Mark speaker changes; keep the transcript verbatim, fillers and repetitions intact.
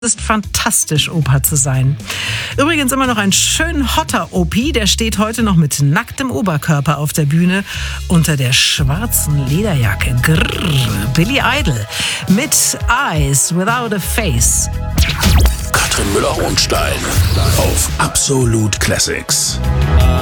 Speaker 1: Es ist fantastisch, Opa zu sein. Übrigens immer noch ein schön hotter Opi, der steht heute noch mit nacktem Oberkörper auf der Bühne unter der schwarzen Lederjacke. Grrr, Billy Idol mit Eyes Without a Face.
Speaker 2: Katrin Müller-Hohenstein auf Absolut Classics.